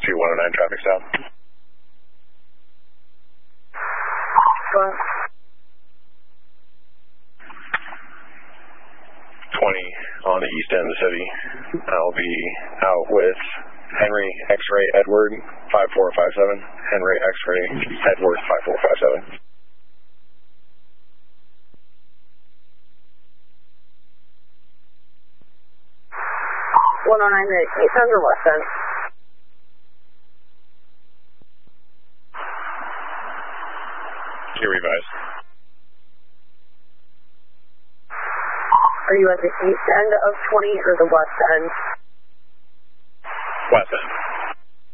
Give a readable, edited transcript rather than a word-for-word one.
109 traffic stop. 20 on the east end of the city. I'll be out with Henry X-Ray Edward 5457. Henry X-Ray Edward 5457. 109 minutes, 8,000 west end. You revise. Are you at the east end of 20 or the west end? West end.